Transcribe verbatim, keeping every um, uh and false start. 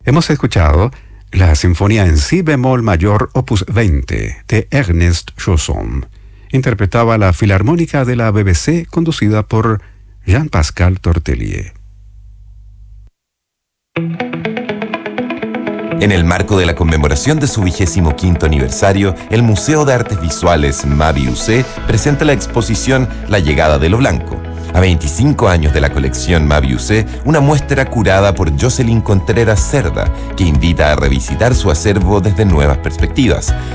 Hemos escuchado la Sinfonía en Si bemol mayor opus veinte de Ernest Chausson. Interpretaba la Filarmónica de la B B C conducida por Jean-Pascal Tortelier. En el marco de la conmemoración de su vigésimo quinto aniversario, el Museo de Artes Visuales Mavi U C presenta la exposición La llegada de lo blanco. A veinticinco años de la colección Mavi U C, una muestra curada por Jocelyn Contreras Cerda, que invita a revisitar su acervo desde nuevas perspectivas.